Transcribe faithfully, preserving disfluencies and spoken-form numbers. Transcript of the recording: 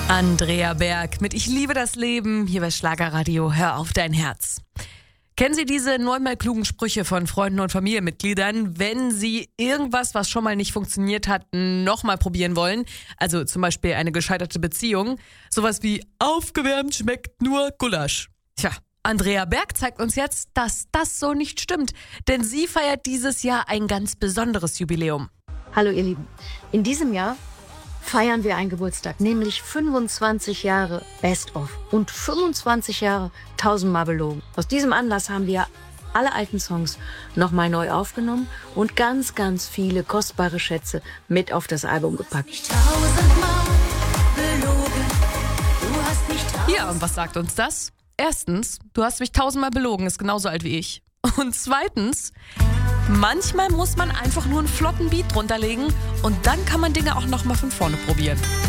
Andrea Berg mit Ich liebe das Leben, hier bei Schlagerradio, hör auf dein Herz. Kennen Sie diese neunmal klugen Sprüche von Freunden und Familienmitgliedern, wenn Sie irgendwas, was schon mal nicht funktioniert hat, nochmal probieren wollen? Also zum Beispiel eine gescheiterte Beziehung. Sowas wie, aufgewärmt schmeckt nur Gulasch. Tja, Andrea Berg zeigt uns jetzt, dass das so nicht stimmt. Denn sie feiert dieses Jahr ein ganz besonderes Jubiläum. Hallo ihr Lieben, in diesem Jahr feiern wir einen Geburtstag, nämlich fünfundzwanzig Jahre Best of und fünfundzwanzig Jahre tausendmal belogen. Aus diesem Anlass haben wir alle alten Songs nochmal neu aufgenommen und ganz, ganz viele kostbare Schätze mit auf das Album gepackt. Ja, und was sagt uns das? Erstens, du hast mich tausendmal belogen, ist genauso alt wie ich. Und zweitens, manchmal muss man einfach nur einen flotten Beat drunter legen und dann kann man Dinge auch nochmal von vorne probieren.